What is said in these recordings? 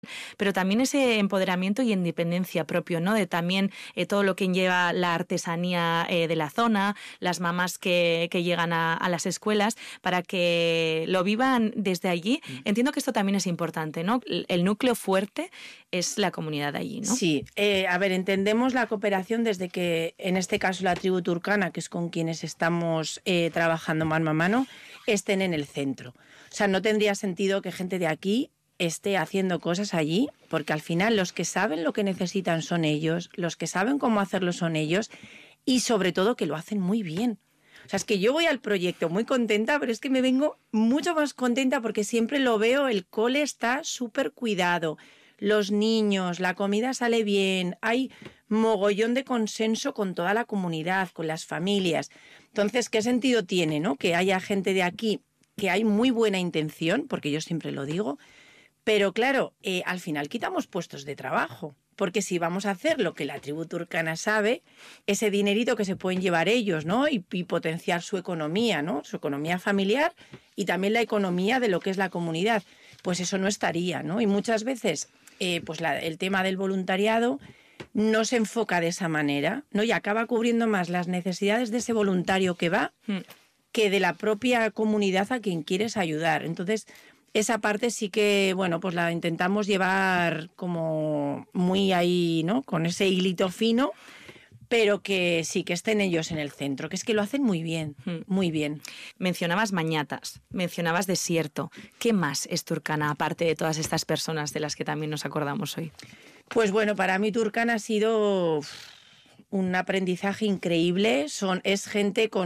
pero también ese empoderamiento y independencia propio, ¿no? De también todo lo que lleva la artesanía de la zona, las mamás que llegan a las escuelas, para que lo vivan desde allí. Entiendo que esto también es importante, ¿no? El núcleo fuerte es la comunidad de allí, ¿no? Sí, a ver, entendemos la cooperación desde que, en este caso, la tribu turcana, que es con quienes estamos trabajando mano a mano, estén en el centro. O sea, no tendría sentido que gente de aquí esté haciendo cosas allí, porque al final los que saben lo que necesitan son ellos, los que saben cómo hacerlo son ellos, y sobre todo que lo hacen muy bien. O sea, es que yo voy al proyecto muy contenta, pero es que me vengo mucho más contenta porque siempre lo veo, el cole está súper cuidado, los niños, la comida sale bien, hay mogollón de consenso con toda la comunidad, con las familias. Entonces, ¿qué sentido tiene, no? Que haya gente de aquí, que hay muy buena intención, porque yo siempre lo digo, pero claro, al final quitamos puestos de trabajo, porque si vamos a hacer lo que la tribu turcana sabe, ese dinerito que se pueden llevar ellos, ¿no? Y potenciar su economía, ¿no? Su economía familiar y también la economía de lo que es la comunidad, pues eso no estaría, ¿no? Y muchas veces pues el tema del voluntariado no se enfoca de esa manera, ¿no? Y acaba cubriendo más las necesidades de ese voluntario que va que de la propia comunidad a quien quieres ayudar. Entonces, esa parte sí que, bueno, pues la intentamos llevar como muy ahí, ¿no? Con ese hilito fino, pero que sí, que estén ellos en el centro, que es que lo hacen muy bien, muy bien. Mencionabas Mañatas, mencionabas desierto. ¿Qué más es Turkana, aparte de todas estas personas de las que también nos acordamos hoy? Pues bueno, para mí Turkana ha sido un aprendizaje increíble. Es gente con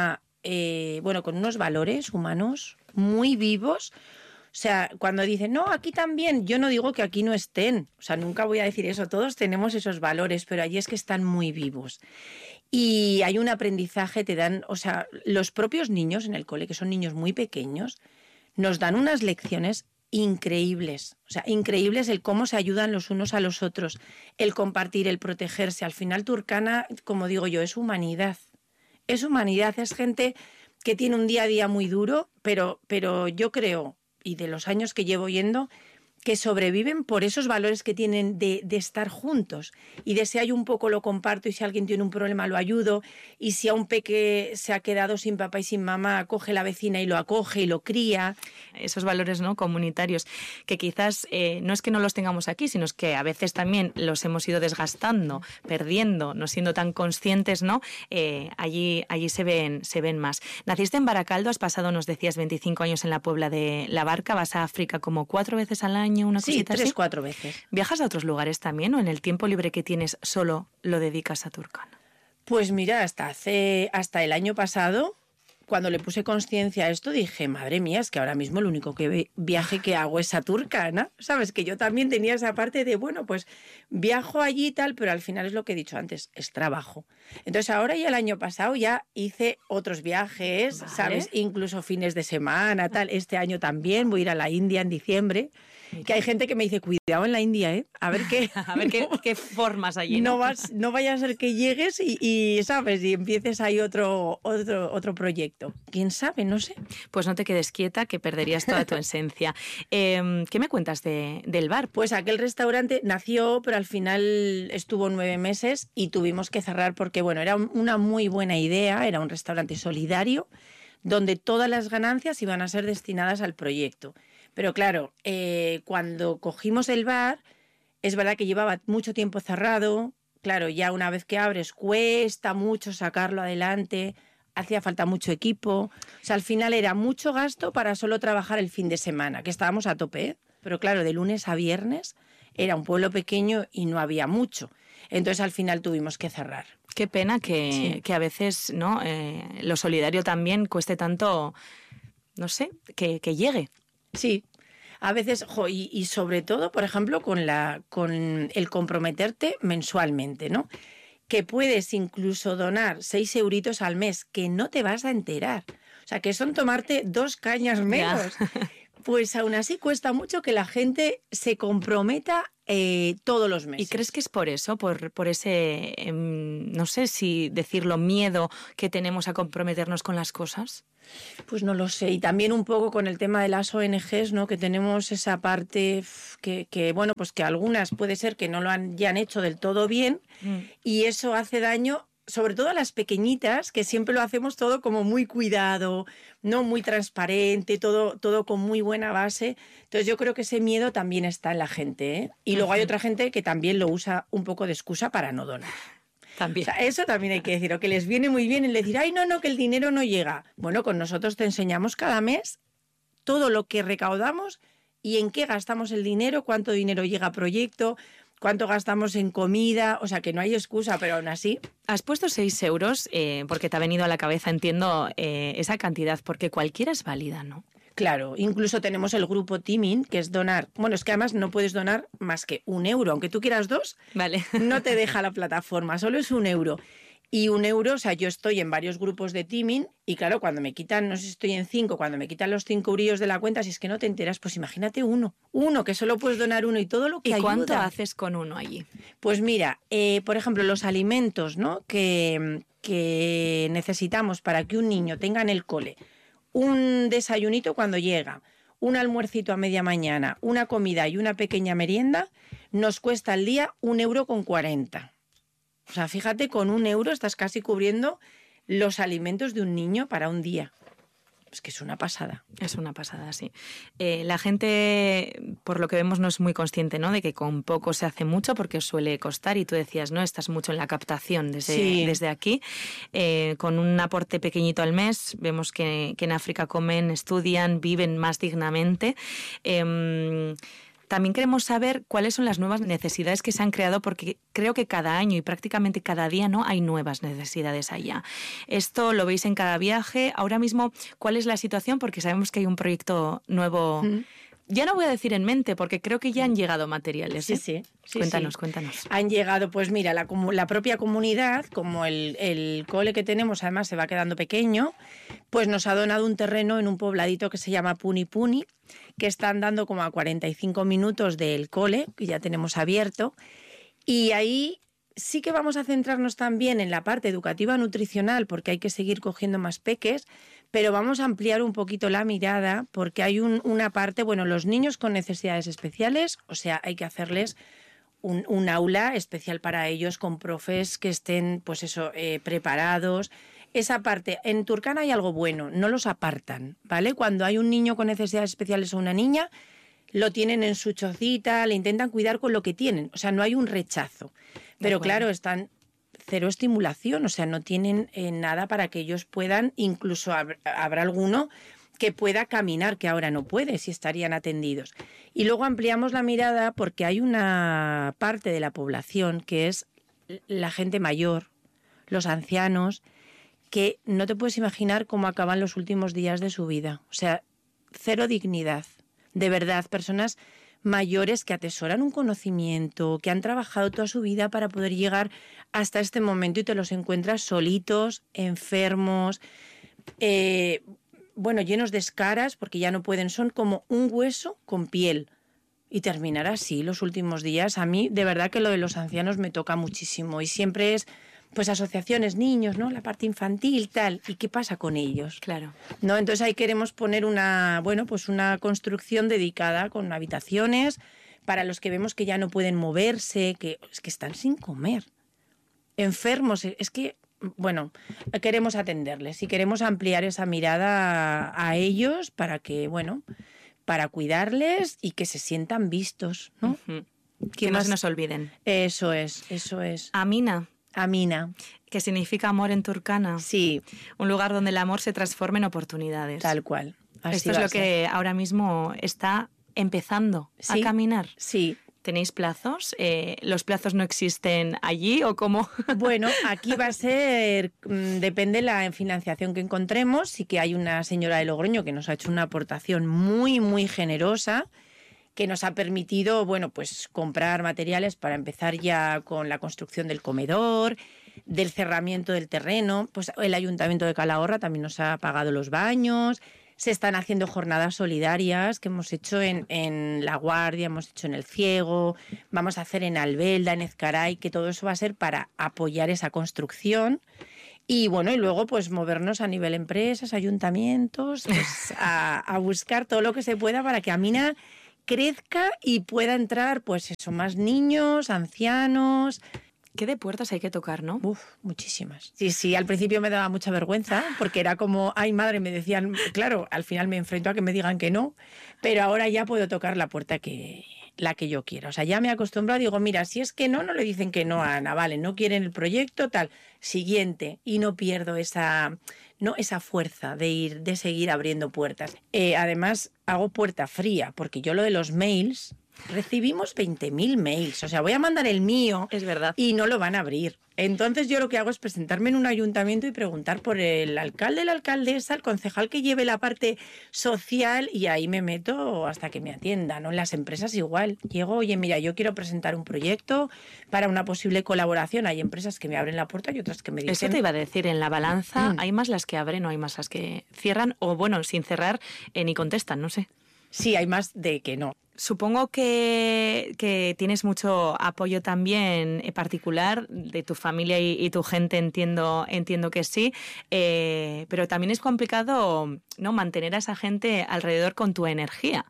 con unos valores humanos muy vivos. O sea, cuando dicen, no, aquí también, yo no digo que aquí no estén, o sea, nunca voy a decir eso, todos tenemos esos valores, pero allí es que están muy vivos. Y hay un aprendizaje, te dan, o sea, los propios niños en el cole, que son niños muy pequeños, nos dan unas lecciones increíbles, o sea, increíbles el cómo se ayudan los unos a los otros, el compartir, el protegerse. Al final, Turkana, como digo yo, es humanidad, es gente que tiene un día a día muy duro, pero yo creo, y de los años que llevo yendo, que sobreviven por esos valores que tienen de estar juntos y de si hay un poco lo comparto y si alguien tiene un problema lo ayudo y si a un peque se ha quedado sin papá y sin mamá acoge la vecina y lo acoge y lo cría. Esos valores, ¿no?, comunitarios que quizás no es que no los tengamos aquí, sino es que a veces también los hemos ido desgastando, perdiendo, no siendo tan conscientes, ¿no? Allí se ven más. Naciste en Baracaldo, has pasado, nos decías, 25 años en la Puebla de la Barca, vas a África como 4 veces al año. Una cosita sí, así. 3-4 veces. ¿Viajas a otros lugares también o en el tiempo libre que tienes solo lo dedicas a Turkana? Pues mira, hasta el año pasado, cuando le puse conciencia a esto, dije, madre mía, es que ahora mismo el único viaje que hago es a Turkana. Sabes, que yo también tenía esa parte de, bueno, pues viajo allí y tal, pero al final es lo que he dicho antes, es trabajo. Entonces ahora ya el año pasado ya hice otros viajes, ¿vale? ¿Sabes? Incluso fines de semana, tal. Este año también voy a ir a la India en diciembre. Que hay gente que me dice, cuidado en la India, ¿eh? A ver qué formas allí, ¿no? No vaya a ser que llegues y ¿sabes? Y empieces ahí otro proyecto. ¿Quién sabe? No sé. Pues no te quedes quieta, que perderías toda tu esencia. ¿Qué me cuentas del bar? Pues aquel restaurante nació, pero al final estuvo 9 meses y tuvimos que cerrar porque, bueno, era una muy buena idea, era un restaurante solidario donde todas las ganancias iban a ser destinadas al proyecto. Pero claro, cuando cogimos el bar, es verdad que llevaba mucho tiempo cerrado. Claro, ya una vez que abres cuesta mucho sacarlo adelante, hacía falta mucho equipo. O sea, al final era mucho gasto para solo trabajar el fin de semana, que estábamos a tope, ¿eh? Pero claro, de lunes a viernes era un pueblo pequeño y no había mucho. Entonces al final tuvimos que cerrar. Qué pena que a veces, ¿no? Lo solidario también cueste tanto, no sé, que llegue. Sí, a veces, y sobre todo, por ejemplo, con el comprometerte mensualmente, ¿no? Que puedes incluso donar 6 euritos al mes, que no te vas a enterar. O sea, que son tomarte 2 cañas menos. Pues aún así cuesta mucho que la gente se comprometa todos los meses. ¿Y crees que es por eso, por ese, no sé si decirlo, miedo que tenemos a comprometernos con las cosas? Pues no lo sé. Y también un poco con el tema de las ONGs, ¿no? Que tenemos esa parte que bueno, pues que algunas puede ser que no lo hayan hecho del todo bien y eso hace daño, sobre todo a las pequeñitas, que siempre lo hacemos todo como muy cuidado, no muy transparente, todo con muy buena base. Entonces yo creo que ese miedo también está en la gente, ¿eh? Y luego hay otra gente que también lo usa un poco de excusa para no donar. También. O sea, eso también hay que decir, o que les viene muy bien el decir, ay, no, que el dinero no llega. Bueno, con nosotros te enseñamos cada mes todo lo que recaudamos y en qué gastamos el dinero, cuánto dinero llega a proyecto, cuánto gastamos en comida, o sea que no hay excusa, pero aún así. Has puesto 6 euros porque te ha venido a la cabeza, entiendo, esa cantidad, porque cualquiera es válida, ¿no? Claro, incluso tenemos el grupo Teaming, que es donar. Bueno, es que además no puedes donar más que 1 euro. Aunque tú quieras 2, vale. No te deja la plataforma, solo es 1 euro. Y 1 euro, o sea, yo estoy en varios grupos de Teaming y claro, cuando me quitan, no sé si estoy en 5, cuando me quitan los 5 eurillos de la cuenta, si es que no te enteras, pues imagínate uno, que solo puedes donar 1 y todo lo que ayuda. ¿Y cuánto haces con 1 allí? Pues mira, por ejemplo, los alimentos, ¿no? que necesitamos para que un niño tenga en el cole un desayunito cuando llega, un almuercito a media mañana, una comida y una pequeña merienda, nos cuesta al día 1,40 €. O sea, fíjate, con 1 euro estás casi cubriendo los alimentos de un niño para un día. Es que es una pasada. Es una pasada, sí. La gente, por lo que vemos, no es muy consciente, ¿no? De que con poco se hace mucho porque suele costar. Y tú decías, ¿no? Estás mucho en la captación desde aquí. Con un aporte pequeñito al mes, vemos que en África comen, estudian, viven más dignamente. También queremos saber cuáles son las nuevas necesidades que se han creado, porque creo que cada año y prácticamente cada día no hay nuevas necesidades allá. Esto lo veis en cada viaje. Ahora mismo, ¿cuál es la situación? Porque sabemos que hay un proyecto nuevo. Ya no voy a decir en mente, porque creo que ya han llegado materiales. Sí. Cuéntanos. Han llegado, pues mira, la propia comunidad, como el cole que tenemos además se va quedando pequeño, pues nos ha donado un terreno en un pobladito que se llama Puni Puni, que está andando como a 45 minutos del cole, que ya tenemos abierto, y ahí sí que vamos a centrarnos también en la parte educativa nutricional, porque hay que seguir cogiendo más peques, pero vamos a ampliar un poquito la mirada, porque hay una parte, bueno, los niños con necesidades especiales, o sea, hay que hacerles un aula especial para ellos, con profes que estén, pues eso, preparados. Esa parte, en Turkana hay algo bueno, no los apartan, ¿vale? Cuando hay un niño con necesidades especiales o una niña, lo tienen en su chocita, le intentan cuidar con lo que tienen, o sea, no hay un rechazo. Pero claro, están cero estimulación, o sea, no tienen nada para que ellos puedan, incluso habrá alguno que pueda caminar, que ahora no puede, si estarían atendidos. Y luego ampliamos la mirada porque hay una parte de la población que es la gente mayor, los ancianos, que no te puedes imaginar cómo acaban los últimos días de su vida. O sea, cero dignidad. De verdad, personas mayores que atesoran un conocimiento, que han trabajado toda su vida para poder llegar hasta este momento y te los encuentras solitos, enfermos, llenos de escaras porque ya no pueden, son como un hueso con piel. Y terminar así los últimos días, a mí de verdad que lo de los ancianos me toca muchísimo y siempre es pues asociaciones, niños, ¿no? La parte infantil, tal. ¿Y qué pasa con ellos? Claro. ¿No? Entonces ahí queremos poner una construcción dedicada con habitaciones para los que vemos que ya no pueden moverse, que es que están sin comer, enfermos. Es que, bueno, queremos atenderles y queremos ampliar esa mirada a ellos para que, bueno, para cuidarles y que se sientan vistos, ¿no? Que no se nos olviden. Eso es. Amina. Que significa amor en turkana. Sí. Un lugar donde el amor se transforma en oportunidades. Tal cual. Así Esto es lo que ahora mismo está empezando a caminar. Sí. ¿Tenéis plazos? ¿Los plazos no existen allí o cómo? Bueno, aquí va a ser, depende de la financiación que encontremos. Sí que hay una señora de Logroño que nos ha hecho una aportación muy, muy generosa, que nos ha permitido, bueno, pues comprar materiales para empezar ya con la construcción del comedor, del cerramiento del terreno. Pues el Ayuntamiento de Calahorra también nos ha pagado los baños. Se están haciendo jornadas solidarias que hemos hecho en La Guardia, hemos hecho en El Ciego, vamos a hacer en Albelda, en Ezcaray, que todo eso va a ser para apoyar esa construcción. Y bueno, y luego pues movernos a nivel empresas, ayuntamientos, pues, a buscar todo lo que se pueda para que Amina crezca y pueda entrar, pues eso, más niños, ancianos. ¿Qué de puertas hay que tocar, no? Muchísimas. Sí, al principio me daba mucha vergüenza porque era como, ay madre, me decían, claro, al final me enfrento a que me digan que no, pero ahora ya puedo tocar la puerta la que yo quiera. O sea, ya me he acostumbrado, digo, mira, si es que no le dicen que no a Ana, vale, no quieren el proyecto, tal, siguiente, y no pierdo esa fuerza de seguir abriendo puertas. Además, hago puerta fría, porque yo lo de los mails, recibimos 20.000 mails, o sea, voy a mandar el mío, es verdad, y no lo van a abrir. Entonces yo lo que hago es presentarme en un ayuntamiento y preguntar por el alcalde, la alcaldesa, el concejal que lleve la parte social, y ahí me meto hasta que me atiendan, ¿no? En las empresas igual. Llego, oye, mira, yo quiero presentar un proyecto para una posible colaboración. Hay empresas que me abren la puerta y otras que me dicen... Eso te iba a decir, en la balanza hay más las que abren o hay más las que cierran, o bueno, sin cerrar ni contestan, no sé. Sí, hay más de que no. Supongo que tienes mucho apoyo también particular de tu familia y tu gente, entiendo que sí, pero también es complicado, ¿no?, mantener a esa gente alrededor con tu energía.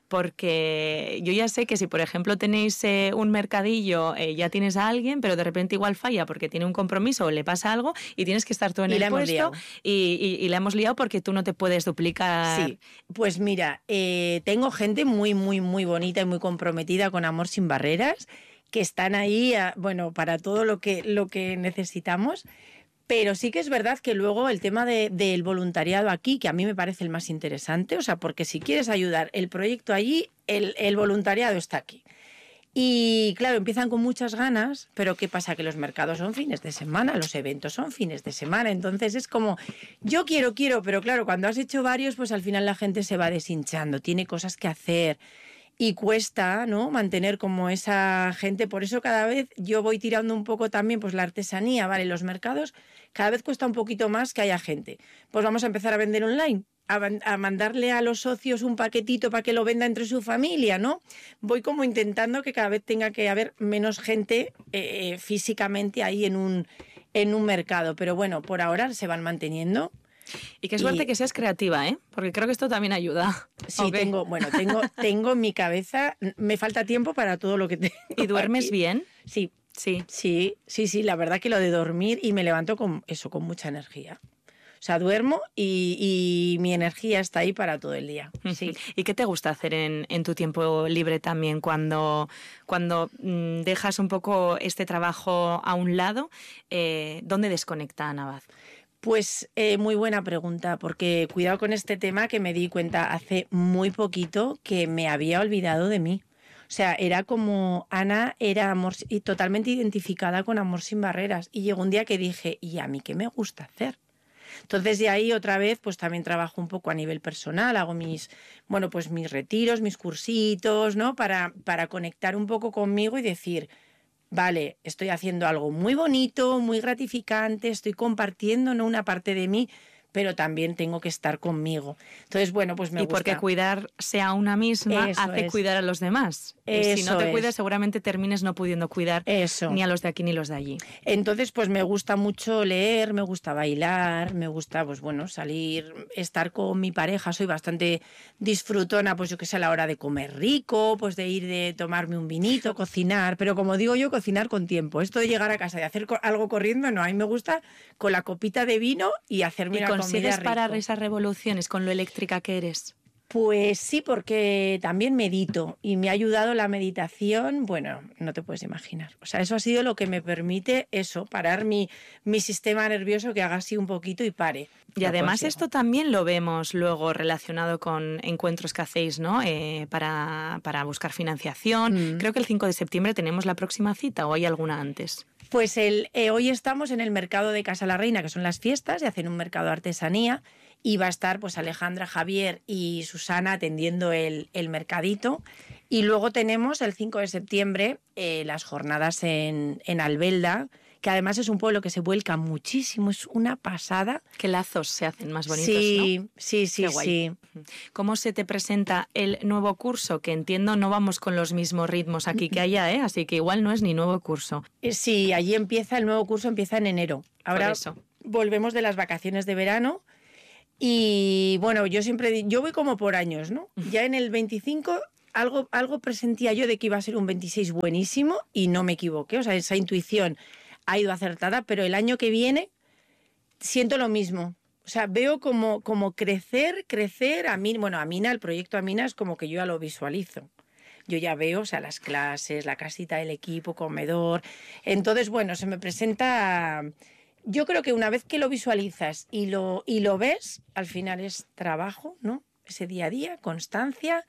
Porque yo ya sé que si, por ejemplo, tenéis un mercadillo, ya tienes a alguien, pero de repente igual falla porque tiene un compromiso o le pasa algo y tienes que estar tú en el puesto y la hemos liado porque tú no te puedes duplicar. Sí, pues mira, tengo gente muy, muy, muy bonita y muy comprometida con Amor Sin Barreras, que están ahí, bueno, para todo lo que necesitamos. Pero sí que es verdad que luego el tema del voluntariado aquí, que a mí me parece el más interesante, o sea, porque si quieres ayudar el proyecto allí, el voluntariado está aquí. Y claro, empiezan con muchas ganas, pero ¿qué pasa? Que los mercados son fines de semana, los eventos son fines de semana, entonces es como, yo quiero, pero claro, cuando has hecho varios, pues al final la gente se va deshinchando, tiene cosas que hacer. Y cuesta, ¿no?, mantener como esa gente. Por eso cada vez yo voy tirando un poco también pues la artesanía, ¿vale? Los mercados cada vez cuesta un poquito más que haya gente. Pues vamos a empezar a vender online, a mandarle a los socios un paquetito para que lo venda entre su familia, ¿no? Voy como intentando que cada vez tenga que haber menos gente físicamente ahí en un mercado. Pero bueno, por ahora se van manteniendo. Y qué suerte que seas creativa, ¿eh? Porque creo que esto también ayuda. Sí, okay. Tengo mi cabeza, me falta tiempo para todo lo que tengo. ¿Y duermes aquí. bien? Sí, la verdad que lo de dormir y me levanto con mucha energía. O sea, duermo y mi energía está ahí para todo el día. Sí. ¿Y qué te gusta hacer en tu tiempo libre también cuando dejas un poco este trabajo a un lado? ¿Dónde desconecta Ana Abad? Pues muy buena pregunta, porque cuidado con este tema, que me di cuenta hace muy poquito que me había olvidado de mí. O sea, era como Ana era totalmente identificada con Amor Sin Barreras. Y llegó un día que dije, ¿y a mí qué me gusta hacer? Entonces de ahí otra vez pues también trabajo un poco a nivel personal, hago mis retiros, mis cursitos, ¿no? Para conectar un poco conmigo y decir, vale, estoy haciendo algo muy bonito, muy gratificante, estoy compartiendo, ¿no?, una parte de mí, pero también tengo que estar conmigo. Entonces, bueno, pues me gusta. Y porque cuidarse a una misma hace cuidar a los demás. Y si no te cuidas, seguramente termines no pudiendo cuidar ni a los de aquí ni los de allí. Entonces, pues me gusta mucho leer, me gusta bailar, me gusta, pues bueno, salir, estar con mi pareja. Soy bastante disfrutona, pues yo que sé, a la hora de comer rico, pues de ir de tomarme un vinito, cocinar. Pero como digo yo, cocinar con tiempo. Esto de llegar a casa y hacer algo corriendo, no. A mí me gusta con la copita de vino y hacerme una comida rico. ¿Consigues parar esas revoluciones con lo eléctrica que eres? Pues sí, porque también medito y me ha ayudado la meditación, bueno, no te puedes imaginar. O sea, eso ha sido lo que me permite parar mi sistema nervioso, que haga así un poquito y pare. Y además esto también lo vemos luego relacionado con encuentros que hacéis, ¿no? Para buscar financiación. Creo que el 5 de septiembre tenemos la próxima cita, ¿o hay alguna antes? Pues hoy estamos en el mercado de Casa la Reina, que son las fiestas, y hacen un mercado de artesanía. Y va a estar pues Alejandra, Javier y Susana atendiendo el mercadito. Y luego tenemos el 5 de septiembre las jornadas en Albelda, que además es un pueblo que se vuelca muchísimo, es una pasada. Qué lazos se hacen más bonitos, Sí, ¿no? sí, Qué guay. sí. ¿Cómo se te presenta el nuevo curso? Que entiendo no vamos con los mismos ritmos aquí que allá, ¿eh? Así que igual no es ni nuevo curso. Sí, allí empieza, el nuevo curso empieza en enero. Ahora Por eso. volvemos de las vacaciones de verano y bueno, yo voy como por años, ¿no? Ya en el 25 algo presentía yo de que iba a ser un 26 buenísimo y no me equivoqué, o sea, esa intuición ha ido acertada, pero el año que viene siento lo mismo. O sea, veo como crecer, a mí, bueno, Amina, el proyecto Amina es como que yo ya lo visualizo. Yo ya veo, o sea, las clases, la casita del equipo, comedor. Entonces, bueno, se me presenta. Yo creo que una vez que lo visualizas y lo ves, al final es trabajo, ¿no? Ese día a día, constancia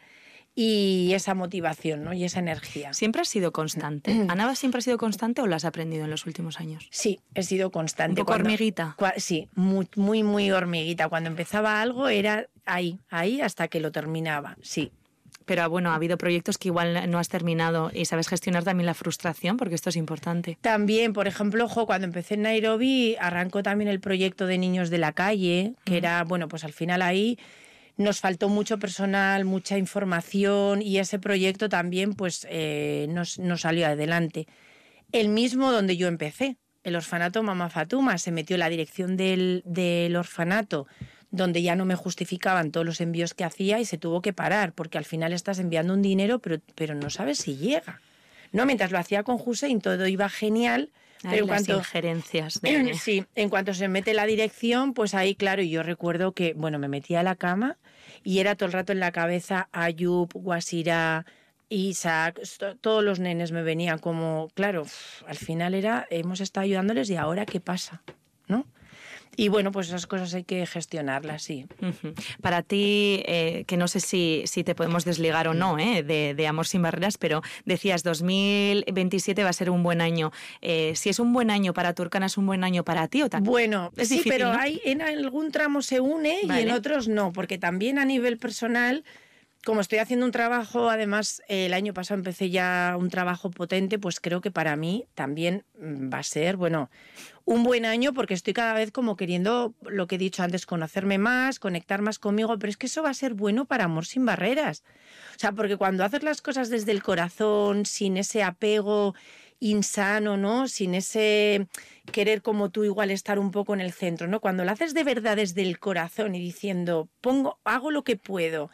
y esa motivación, ¿no? Y esa energía. ¿Siempre has sido constante? ¿Ana siempre ha sido constante o lo has aprendido en los últimos años? Sí, he sido constante. ¿Un poco hormiguita? Sí, muy hormiguita. Cuando empezaba algo era ahí, hasta que lo terminaba, sí. Pero bueno, ha habido proyectos que igual no has terminado y sabes gestionar también la frustración, porque esto es importante. También, por ejemplo, cuando empecé en Nairobi, arrancó también el proyecto de Niños de la Calle, que era, bueno, pues al final ahí nos faltó mucho personal, mucha información y ese proyecto también pues no salió adelante. El mismo donde yo empecé, el orfanato Mama Fatuma, se metió la dirección del orfanato donde ya no me justificaban todos los envíos que hacía y se tuvo que parar, porque al final estás enviando un dinero, pero no sabes si llega. No, mientras lo hacía con Hussein todo iba genial. Pero las injerencias. Sí, en cuanto se mete la dirección, pues ahí, claro, y yo recuerdo que, bueno, me metía a la cama y era todo el rato en la cabeza Ayub, Wasira, Isaac, todos los nenes me venían como, claro, al final hemos estado ayudándoles y ahora ¿qué pasa? ¿No? Y bueno, pues esas cosas hay que gestionarlas, sí. Uh-huh. Para ti, que no sé si te podemos desligar o no de Amor sin Barreras, pero decías 2027 va a ser un buen año. Si es un buen año para Turkana, ¿es un buen año para ti o también? Bueno, es sí, difícil, pero ¿no? en algún tramo se une y en otros no, porque también a nivel personal, como estoy haciendo un trabajo, además el año pasado empecé ya un trabajo potente, pues creo que para mí también va a ser, bueno, un buen año porque estoy cada vez como queriendo, lo que he dicho antes, conocerme más, conectar más conmigo, pero es que eso va a ser bueno para Amor sin Barreras. O sea, porque cuando haces las cosas desde el corazón, sin ese apego insano, ¿no? Sin ese querer como tú igual estar un poco en el centro, ¿no? Cuando lo haces de verdad desde el corazón y diciendo, hago lo que puedo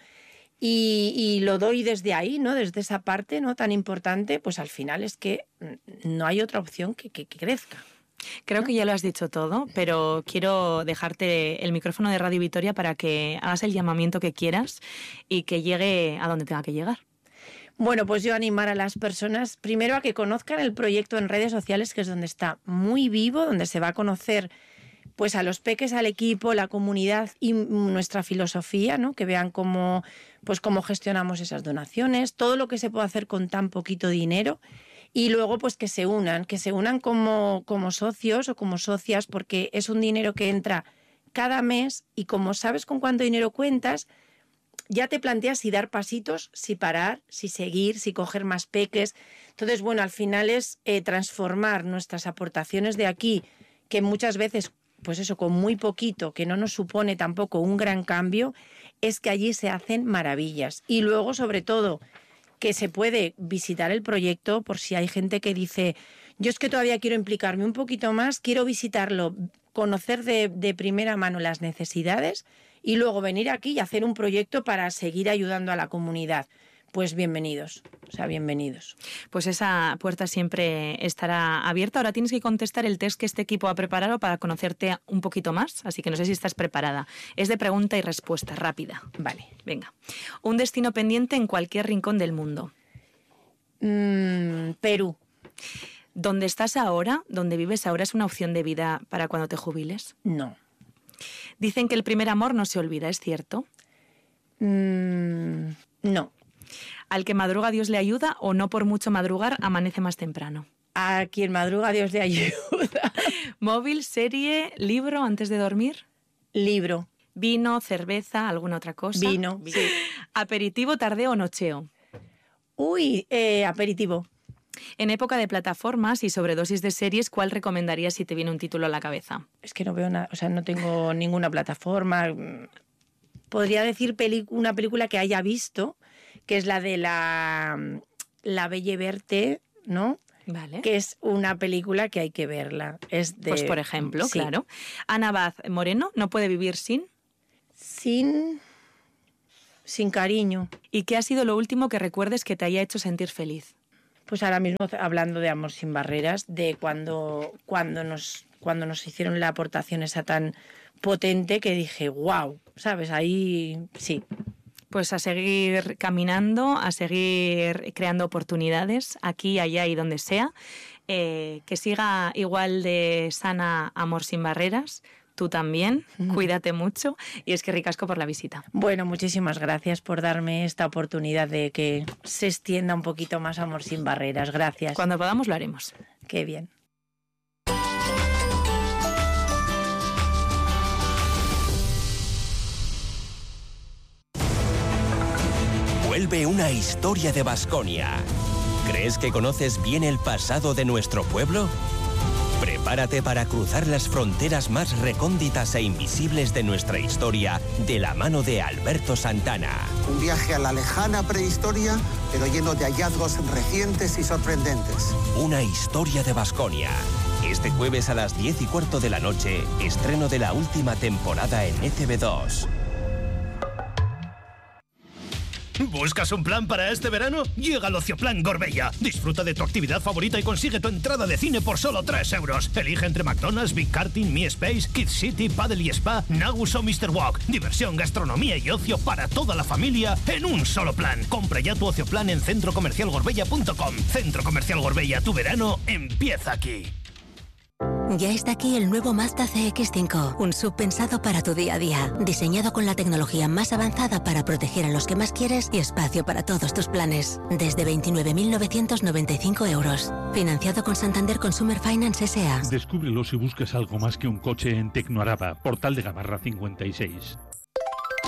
y lo doy desde ahí, ¿no? Desde esa parte, ¿no? Tan importante, pues al final es que no hay otra opción que crezca. Creo que ya lo has dicho todo, pero quiero dejarte el micrófono de Radio Vitoria para que hagas el llamamiento que quieras y que llegue a donde tenga que llegar. Bueno, pues yo animar a las personas primero a que conozcan el proyecto en redes sociales, que es donde está muy vivo, donde se va a conocer pues a los peques, al equipo, la comunidad y nuestra filosofía, ¿no? Que vean cómo gestionamos esas donaciones, todo lo que se puede hacer con tan poquito dinero. Y luego, pues que se unan como socios o como socias, porque es un dinero que entra cada mes y como sabes con cuánto dinero cuentas, ya te planteas si dar pasitos, si parar, si seguir, si coger más peques. Entonces, bueno, al final es transformar nuestras aportaciones de aquí, que muchas veces, pues eso, con muy poquito, que no nos supone tampoco un gran cambio, es que allí se hacen maravillas. Y luego, sobre todo, que se puede visitar el proyecto por si hay gente que dice, yo es que todavía quiero implicarme un poquito más, quiero visitarlo, conocer de primera mano las necesidades y luego venir aquí y hacer un proyecto para seguir ayudando a la comunidad. Pues bienvenidos, bienvenidos. Pues esa puerta siempre estará abierta. Ahora tienes que contestar el test que este equipo ha preparado para conocerte un poquito más, así que no sé si estás preparada. Es de pregunta y respuesta rápida. Vale. Venga. Un destino pendiente en cualquier rincón del mundo. Perú. ¿Dónde estás ahora, donde vives ahora, es una opción de vida para cuando te jubiles? No. Dicen que el primer amor no se olvida, ¿es cierto? No. ¿Al que madruga Dios le ayuda o no por mucho madrugar amanece más temprano? A quien madruga Dios le ayuda. ¿Móvil, serie, libro antes de dormir? Libro. ¿Vino, cerveza, alguna otra cosa? Vino. Sí. ¿Aperitivo, tardeo o nocheo? Aperitivo. En época de plataformas y sobredosis de series, ¿cuál recomendarías si te viene un título a la cabeza? Es que no veo nada, o sea, no tengo ninguna plataforma. Podría decir una película que haya visto, que es la de La Belle Verte, ¿no? Vale. Que es una película que hay que verla. Pues por ejemplo, sí. Claro. Ana Baz Moreno, ¿no puede vivir sin? Sin cariño. ¿Y qué ha sido lo último que recuerdes que te haya hecho sentir feliz? Pues ahora mismo, hablando de Amor sin barreras, de cuando nos hicieron la aportación esa tan potente que dije, wow, ¿sabes? Ahí sí. Pues a seguir caminando, a seguir creando oportunidades aquí, allá y donde sea. Que siga igual de sana Amor sin barreras. Tú también, cuídate mucho y es que ricasco por la visita. Bueno, muchísimas gracias por darme esta oportunidad de que se extienda un poquito más Amor sin barreras. Gracias. Cuando podamos lo haremos. Qué bien. Vuelve una historia de Baskonia. ¿Crees que conoces bien el pasado de nuestro pueblo? Prepárate para cruzar las fronteras más recónditas e invisibles de nuestra historia de la mano de Alberto Santana. Un viaje a la lejana prehistoria, pero lleno de hallazgos recientes y sorprendentes. Una historia de Baskonia. Este jueves a las 10:15 de la noche, estreno de la última temporada en ETV2. ¿Buscas un plan para este verano? Llega el Ocioplan Gorbella. Disfruta de tu actividad favorita y consigue tu entrada de cine por solo 3 euros. Elige entre McDonald's, Big Karting, Mi Space, Kids City, Paddle y Spa, Nagus o Mr. Walk. Diversión, gastronomía y ocio para toda la familia en un solo plan. Compra ya tu Ocioplan en centrocomercialgorbella.com. Centro Comercial Gorbella, tu verano empieza aquí. Ya está aquí el nuevo Mazda CX-5, un SUV pensado para tu día a día, diseñado con la tecnología más avanzada para proteger a los que más quieres y espacio para todos tus planes. Desde 29.995 euros. Financiado con Santander Consumer Finance S.A. Descúbrelo si buscas algo más que un coche en Tecnoaraba, Portal de Gamarra 56.